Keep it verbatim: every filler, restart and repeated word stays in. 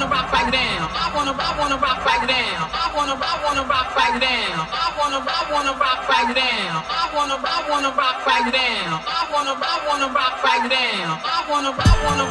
wanna rock right now. I wanna, I wanna rock right now. I wanna, I wanna rock right now. I wanna, I wanna rock right now. I wanna, I wanna rock right now. I wanna, I wanna rock right now. I wanna, I wanna